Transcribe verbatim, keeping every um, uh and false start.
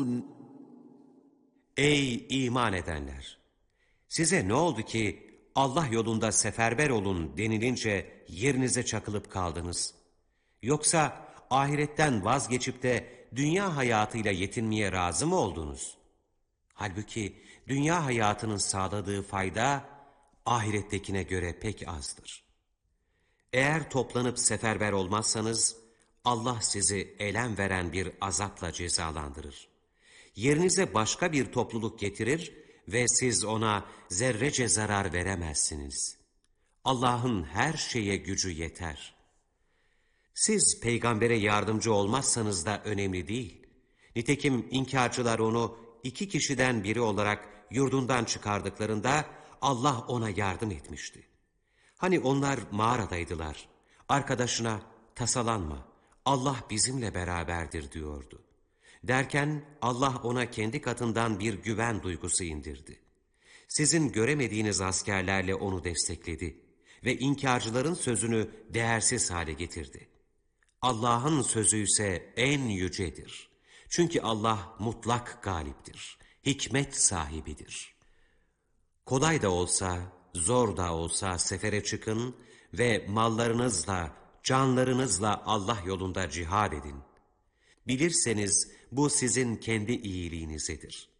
تَعْلَمُونَ Ey iman edenler! Size ne oldu ki Allah yolunda seferber olun denilince yerinize çakılıp kaldınız? Yoksa ahiretten vazgeçip de dünya hayatıyla yetinmeye razı mı oldunuz? Halbuki dünya hayatının sağladığı fayda ahirettekine göre pek azdır. Eğer toplanıp seferber olmazsanız Allah sizi elem veren bir azapla cezalandırır. Yerinize başka bir topluluk getirir ve siz ona zerrece zarar veremezsiniz. Allah'ın her şeye gücü yeter. Siz peygambere yardımcı olmazsanız da önemli değil. Nitekim inkarcılar onu iki kişiden biri olarak yurdundan çıkardıklarında Allah ona yardım etmişti. Hani onlar mağaradaydılar. Arkadaşına tasalanma, Allah bizimle beraberdir diyordu. Derken Allah ona kendi katından bir güven duygusu indirdi. Sizin göremediğiniz askerlerle onu destekledi ve inkarcıların sözünü değersiz hale getirdi. Allah'ın sözü ise en yücedir. Çünkü Allah mutlak galiptir, hikmet sahibidir. Kolay da olsa, zor da olsa sefere çıkın ve mallarınızla, canlarınızla Allah yolunda cihad edin. Bilirseniz bu sizin kendi iyiliğinizedir.